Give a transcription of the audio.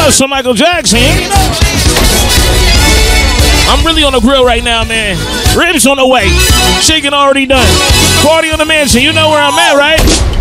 That's for Michael Jackson. You know? I'm really on the grill right now, man. Ribs on the way. Chicken already done. Party on the mansion. You know where I'm at, right?